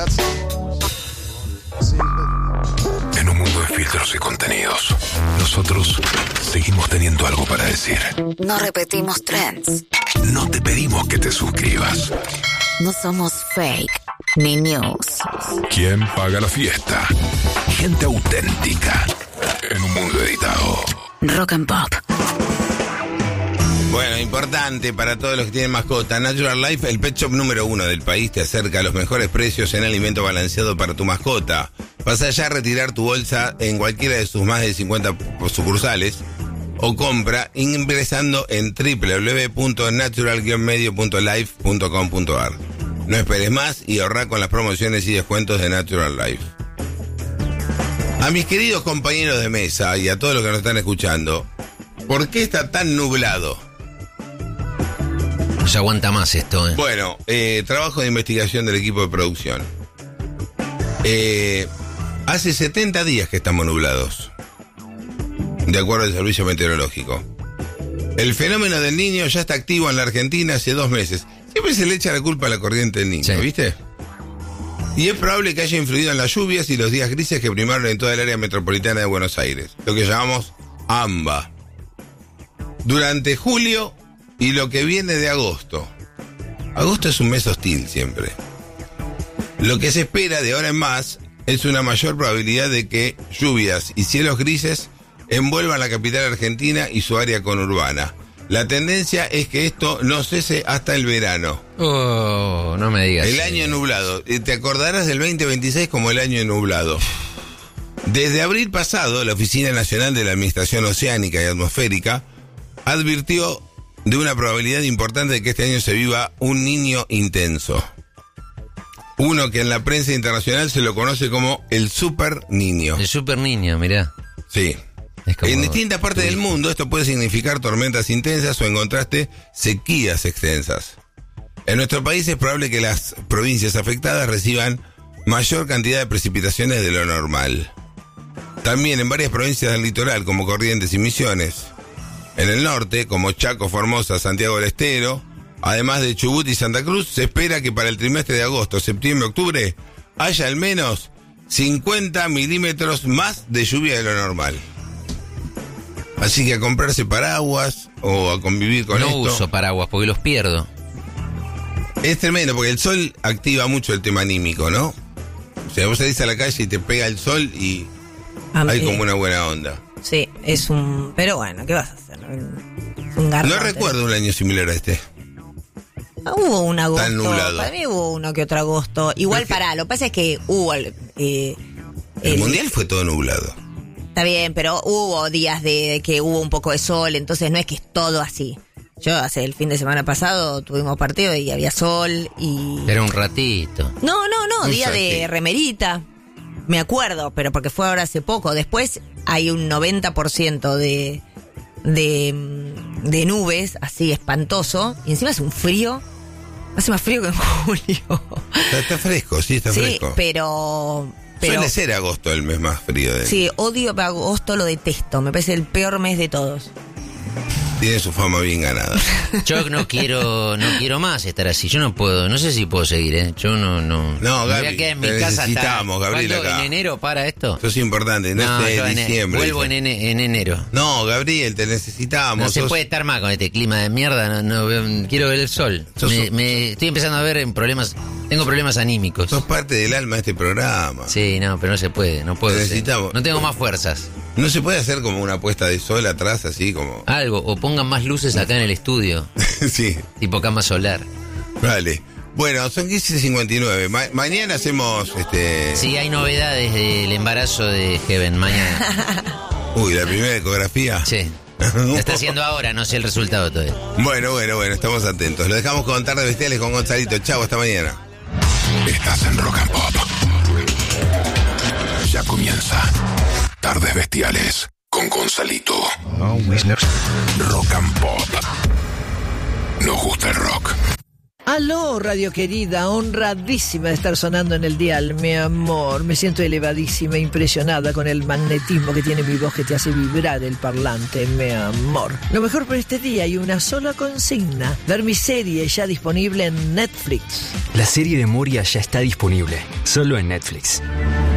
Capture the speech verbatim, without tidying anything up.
En un mundo de filtros y contenidos, nosotros seguimos teniendo algo para decir. No repetimos trends. No te pedimos que te suscribas. No somos fake ni news. ¿Quién paga la fiesta? Gente auténtica. En un mundo editado. Rock and Pop. Bueno, importante para todos los que tienen mascota. Natural Life, el pet shop número uno del país, te acerca a los mejores precios en alimento balanceado para tu mascota. Vas allá a retirar tu bolsa en cualquiera de sus más de cincuenta sucursales o compra ingresando en doble u doble u doble u punto natural medio punto life punto com punto a r. No esperes más y ahorra con las promociones y descuentos de Natural Life. A mis queridos compañeros de mesa y a todos los que nos están escuchando, ¿por qué está tan nublado? No se aguanta más esto, ¿eh? Bueno, eh, trabajo de investigación del equipo de producción. Eh, hace setenta días que estamos nublados, de acuerdo al servicio meteorológico. El fenómeno del Niño ya está activo en la Argentina hace dos meses. Siempre se le echa la culpa a la corriente del Niño, sí. ¿Viste? Y es probable que haya influido en las lluvias y los días grises que primaron en toda el área metropolitana de Buenos Aires, lo que llamamos AMBA. Durante julio y lo que viene de agosto. Agosto es un mes hostil siempre. Lo que se espera de ahora en más es una mayor probabilidad de que lluvias y cielos grises envuelvan la capital argentina y su área conurbana. La tendencia es que esto no cese hasta el verano. Oh, no me digas. El año nublado. Te acordarás del veinte veintiséis como el año nublado. Desde abril pasado, la Oficina Nacional de la Administración Oceánica y Atmosférica advirtió de una probabilidad importante de que este año se viva un Niño intenso. Uno que en la prensa internacional se lo conoce como el Super Niño. El Super Niño, mirá. Sí. Como en distintas partes del mundo esto puede significar tormentas intensas o en contraste sequías extensas. En nuestro país es probable que las provincias afectadas reciban mayor cantidad de precipitaciones de lo normal. También en varias provincias del litoral como Corrientes y Misiones. En el norte, como Chaco, Formosa, Santiago del Estero, además de Chubut y Santa Cruz, se espera que para el trimestre de agosto, septiembre, octubre haya al menos cincuenta milímetros más de lluvia de lo normal. Así que a comprarse paraguas o a convivir con no esto. No uso paraguas porque los pierdo. Es tremendo porque el sol activa mucho el tema anímico, ¿no? O sea, vos salís a la calle y te pega el sol y a hay mí, como una buena onda. Sí, es un... Pero bueno, ¿qué vas a hacer? Un garrote. No recuerdo un año similar a este. Ah, hubo un agosto. Tan nublado. Para mí hubo uno que otro agosto. Igual para, lo que pasa es que hubo... Eh, el, el mundial fue todo nublado. Está bien, pero hubo días de que hubo un poco de sol, entonces no es que es todo así. Yo hace el fin de semana pasado tuvimos partido y había sol y... Era un ratito. No, no, no, un día saque. de remerita. Me acuerdo, pero porque fue ahora hace poco. Después hay un noventa por ciento de, de, de nubes, así espantoso. Y encima hace un frío. Hace más frío que en julio. Está, está fresco, sí, está sí, fresco. pero... Pero, suele ser agosto el mes más frío del... Sí, odio agosto, lo detesto. Me parece el peor mes de todos. Tiene su fama bien ganada. Yo no quiero no quiero más estar así. Yo no puedo, no sé si puedo seguir, ¿eh? Yo no... No, no Gaby, me voy a quedar en mi te casa necesitamos, hasta... Gabriel, acá. ¿En enero para esto? Eso es importante, no, no es de diciembre. Vuelvo en, en enero. No, Gabriel, te necesitamos. No se sos... puede estar más con este clima de mierda. No, no quiero ver el sol. Me, me estoy empezando a ver en problemas... Tengo problemas anímicos. Sos parte del alma de este programa. Sí, no, pero no se puede, no puedo. Necesitamos. No tengo más fuerzas. No se puede hacer como una puesta de sol atrás, así como... Algo, o pongan más luces acá en el estudio. Sí. Tipo cama solar. Vale. Bueno, son quince cincuenta y nueve. Ma- mañana hacemos este... Sí, hay novedades del embarazo de Heaven mañana. Uy, la primera ecografía. Sí. Lo está haciendo ahora, no sé el resultado todavía. Bueno, bueno, bueno, estamos atentos. Lo dejamos con Tardes Bestiales con Gonzalito. Chau, hasta mañana. Estás en Rock and Pop. Ya comienza Tardes Bestiales con Gonzalito. Rock and Pop. Nos gusta el rock. Aló, radio querida, honradísima de estar sonando en el dial, mi amor. Me siento elevadísima, impresionada con el magnetismo que tiene mi voz que te hace vibrar el parlante, mi amor. Lo mejor por este día hay una sola consigna: ver mi serie ya disponible en Netflix. La serie de Moria ya está disponible, solo en Netflix.